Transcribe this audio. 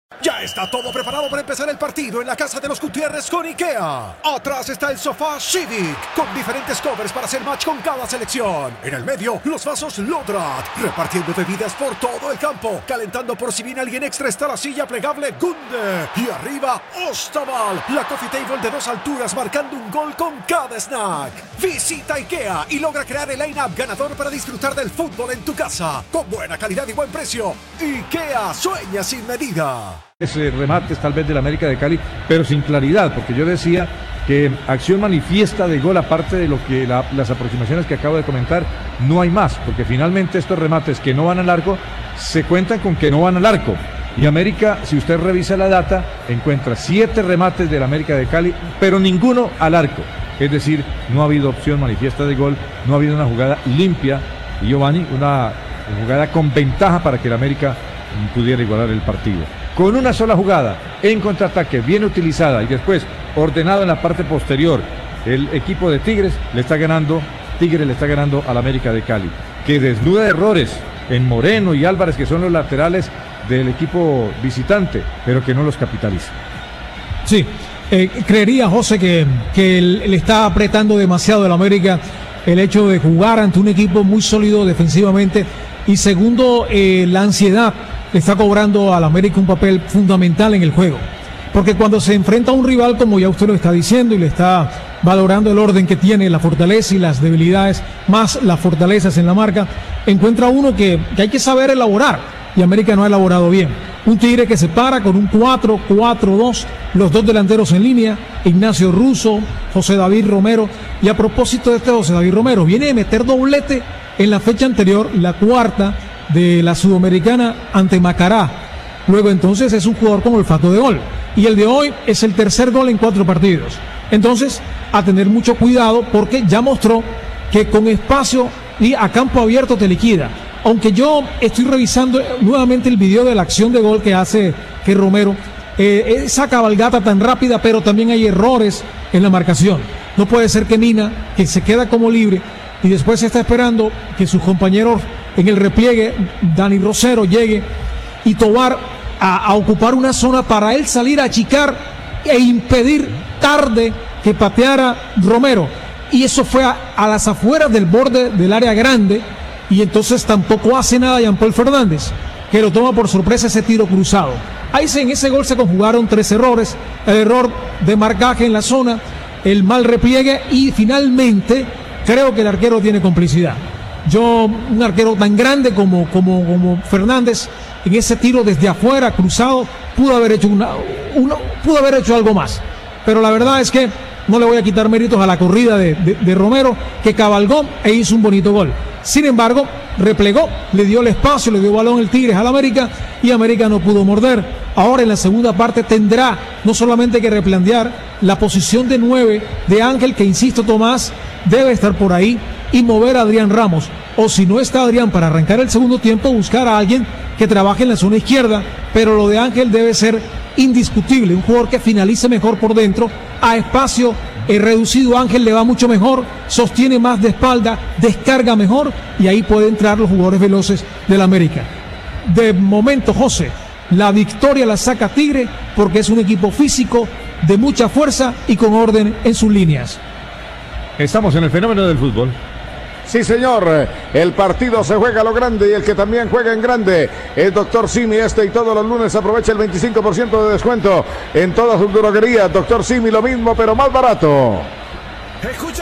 Ya está todo preparado para empezar el partido en la casa de los Gutiérrez con IKEA. Atrás está el sofá Civic, con diferentes covers para hacer match con cada selección. En el medio, los vasos Lodrat, repartiendo bebidas por todo el campo. Calentando por si viene alguien extra está la silla plegable Gunde. Y arriba, Ostaval, la coffee table de 2 alturas marcando un gol con cada snack. Visita IKEA y logra crear el line-up ganador para disfrutar del fútbol en tu casa. Con buena calidad y buen precio. IKEA sueña sin medida. Remates tal vez del América de Cali, pero sin claridad, porque yo decía que acción manifiesta de gol, aparte de lo que las aproximaciones que acabo de comentar, no hay más, porque finalmente estos remates que no van al arco, se cuentan con que no van al arco. Y América, si usted revisa la data, encuentra 7 remates del América de Cali, pero ninguno al arco. Es decir, no ha habido opción manifiesta de gol, no ha habido una jugada limpia, y Giovanni, una jugada con ventaja para que el América pudiera igualar el partido. Con una sola jugada en contraataque bien utilizada y después ordenado en la parte posterior, el equipo de Tigres le está ganando al América de Cali, que desnuda errores en Moreno y Álvarez, que son los laterales del equipo visitante, pero que no los capitaliza. Sí, creería, José, que le está apretando demasiado el América el hecho de jugar ante un equipo muy sólido defensivamente, y segundo, la ansiedad le está cobrando al América un papel fundamental en el juego, porque cuando se enfrenta a un rival, como ya usted lo está diciendo, y le está valorando el orden que tiene, la fortaleza y las debilidades, más las fortalezas en la marca, encuentra uno que hay que saber elaborar, y América no ha elaborado bien. Un Tigre que se para con un 4-4-2, los 2 delanteros en línea, Ignacio Russo, José David Romero, y a propósito de este José David Romero, viene de meter doblete en la fecha anterior, la cuarta de la Sudamericana ante Macará. Luego entonces es un jugador con olfato de gol, y el de hoy es el tercer gol en 4 partidos. Entonces, a tener mucho cuidado, porque ya mostró que con espacio y a campo abierto te liquida. Aunque yo estoy revisando nuevamente el video de la acción de gol que hace Romero, esa cabalgata tan rápida, pero también hay errores en la marcación. No puede ser que Mina, que se queda como libre y después está esperando que sus compañeros en el repliegue, Dani Rosero, llegue, y Tobar a ocupar una zona para él salir a achicar e impedir tarde que pateara Romero. Y eso fue a las afueras del borde del área grande, y entonces tampoco hace nada Jean-Paul Fernández, que lo toma por sorpresa ese tiro cruzado. Ahí en ese gol se conjugaron 3 errores: el error de marcaje en la zona, el mal repliegue, y finalmente creo que el arquero tiene complicidad. Un arquero tan grande como Fernández, en ese tiro desde afuera cruzado, pudo haber hecho algo más. Pero la verdad es que no le voy a quitar méritos a la corrida de Romero, que cabalgó e hizo un bonito gol. Sin embargo, replegó, le dio el espacio, le dio balón el Tigres al América, y América no pudo morder. Ahora en la segunda parte tendrá no solamente que replantear la posición de 9 de Ángel, que insisto, Tomás, debe estar por ahí, y mover a Adrián Ramos, o si no está Adrián para arrancar el segundo tiempo, buscar a alguien que trabaje en la zona izquierda. Pero lo de Ángel debe ser indiscutible, un jugador que finalice mejor por dentro, a espacio reducido. Ángel le va mucho mejor, sostiene más de espalda, descarga mejor, y ahí pueden entrar los jugadores veloces del América. De momento, José, la victoria la saca Tigre, porque es un equipo físico, de mucha fuerza y con orden en sus líneas. Estamos en el fenómeno del fútbol. Sí, señor, el partido se juega a lo grande, y el que también juega en grande es Dr. Simi. Y todos los lunes aprovecha el 25% de descuento en todas sus droguerías. Dr. Simi, lo mismo pero más barato.